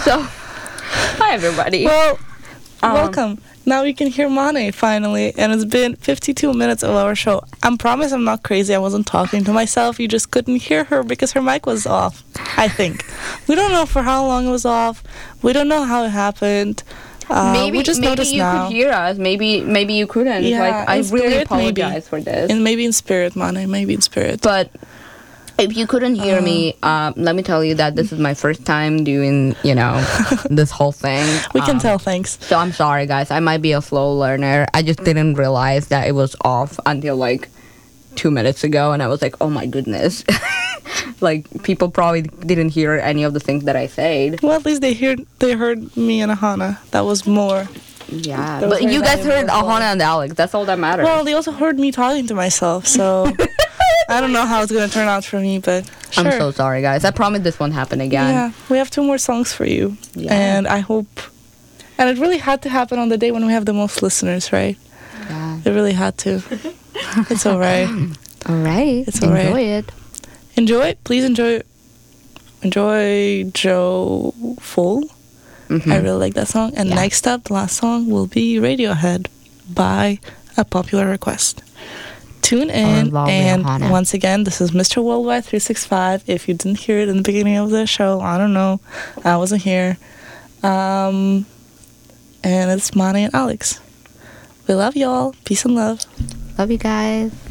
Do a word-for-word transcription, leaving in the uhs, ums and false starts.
So, hi everybody. Well, Um, welcome. Now we can hear Mane finally, and it's been fifty-two minutes of our show. I promise I'm not crazy. I wasn't talking to myself. You just couldn't hear her because her mic was off, I think. We don't know for how long it was off. We don't know how it happened. Uh, maybe we just maybe noticed you now. could hear us. Maybe maybe you couldn't. Yeah, like I in really spirit, apologize maybe. for this. And maybe in spirit, Mane. Maybe in spirit. But if you couldn't hear Uh, me, um, let me tell you that this is my first time doing, you know, this whole thing. We can Um, tell, thanks. So I'm sorry, guys. I might be a slow learner. I just didn't realize that it was off until like two minutes ago, and I was like, "Oh my goodness!" Like people probably didn't hear any of the things that I said. Well, at least they heard they heard me and Ahana. That was more. Yeah, That was but you very guys heard valuable. Ahana and Alex. That's all that matters. Well, they also heard me talking to myself, so I don't know how it's gonna turn out for me, but sure. I'm so sorry, guys. I promise this won't happen again. Yeah, we have two more songs for you, Yeah. and I hope. And it really had to happen on the day when we have the most listeners, right? Yeah. It really had to. It's all right. All right. It's all right. Enjoy it. Enjoy it. Please enjoy. Enjoy Joe Full. Mhm. I really like that song. And Yeah. next up, the last song will be Radiohead by a popular request. Tune in, Lovely and Ohana. once again, this is Mister Worldwide three sixty-five. If you didn't hear it in the beginning of the show, I don't know. I wasn't here. Um, and it's Mane and Alex. We love y'all. Peace and love. Love you guys.